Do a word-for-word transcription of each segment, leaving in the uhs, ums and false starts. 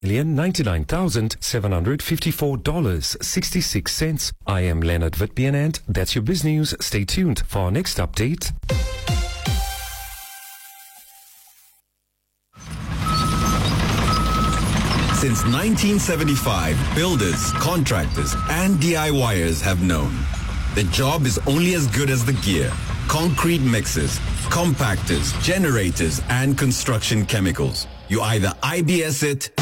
ninety-nine thousand seven hundred fifty-four dollars and sixty-six cents. I am Leonard Witbian and that's your biz news. Stay tuned for our next update. Since nineteen seventy-five, builders, contractors, and DIYers have known the job is only as good as the gear. Concrete mixers, compactors, generators, and construction chemicals. You either I B S it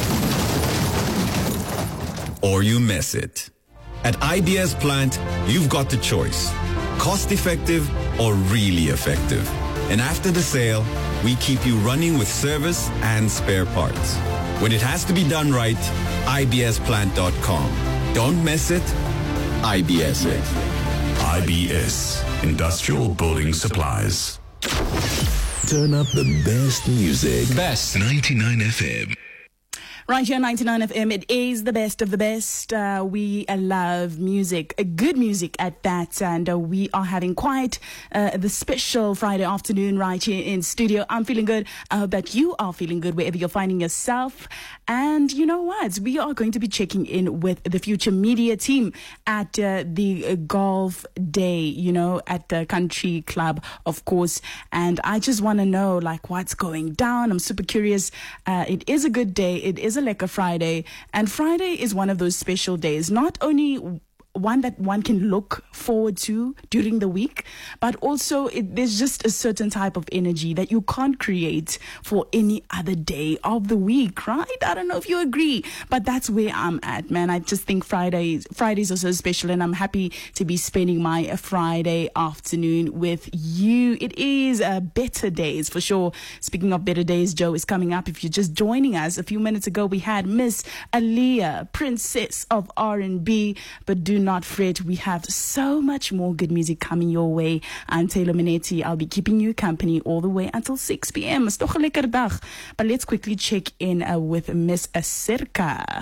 or you mess it. At I B S Plant, you've got the choice. Cost effective or really effective. And after the sale, we keep you running with service and spare parts. When it has to be done right, I B S plant dot com. Don't mess it, I B S it. I B S, Industrial Building Supplies. Turn up the best music. Best ninety-nine F M. Right here, ninety-nine F M, it is the best of the best. Uh, we uh, love music, uh, good music at that, and uh, we are having quite uh, the special Friday afternoon right here in studio. I'm feeling good. I hope that you are feeling good wherever you're finding yourself. And you know what? We are going to be checking in with the Future Media team at uh, the uh, Golf Day, you know, at the Country Club, of course. And I just want to know, like, what's going down. I'm super curious. Uh, it is a good day. It is a Lekker Friday, and Friday is one of those special days, not only one that one can look forward to during the week, but also it, there's just a certain type of energy that you can't create for any other day of the week, right? I don't know if you agree, but that's where I'm at, man. I just think Fridays Fridays are so special, and I'm happy to be spending my Friday afternoon with you. It is uh, better days for sure. Speaking of better days, Joe is coming up. If you're just joining us, a few minutes ago we had Miss Aaliyah, Princess of R and B, but do not fret, we have so much more good music coming your way. I'm Taylor Minetti. I'll be keeping you company all the way until six p.m. It's toch 'n lekker dag. But let's quickly check in uh, with Miss Circa.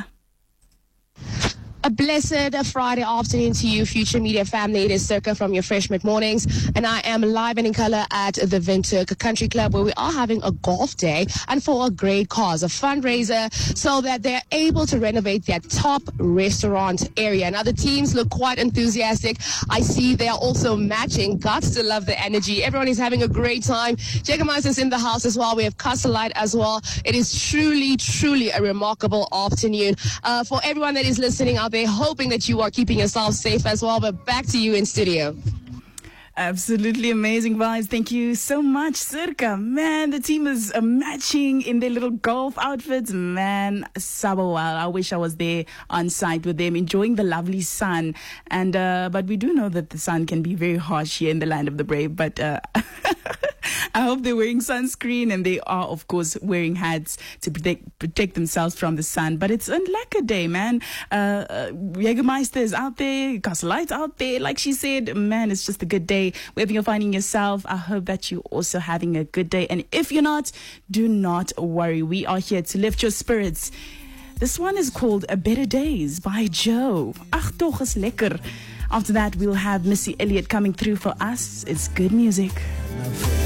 A blessed Friday afternoon to you, Future Media family. It is Circa from your Fresh Mid Mornings, and I am live and in color at the Windhoek Country Club, where we are having a golf day and for a great cause, a fundraiser, so that they're able to renovate their top restaurant area. Now, the teams look quite enthusiastic. I see they are also matching. Gots to love the energy. Everyone is having a great time. Jägermeister is in the house as well. We have Castlelight as well. It is truly, truly a remarkable afternoon. Uh, for everyone that is listening out there, hoping that you are keeping yourself safe as well. But back to you in studio. Absolutely amazing vibes. Thank you so much, Circa. Man, the team is uh, matching in their little golf outfits. Man, Sabawal. I wish I was there on site with them, enjoying the lovely sun. And uh, but we do know that the sun can be very harsh here in the land of the brave. But uh, I hope they're wearing sunscreen, and they are, of course, wearing hats to protect protect themselves from the sun. But it's a lekker day, man. Uh, uh, Jägermeister is out there, Castlelight out there. Like she said, man, it's just a good day. Wherever you're finding yourself, I hope that you're also having a good day. And if you're not, do not worry. We are here to lift your spirits. This one is called A Better Days by Joe. Ach, toch is lekker. After that, we'll have Missy Elliott coming through for us. It's good music.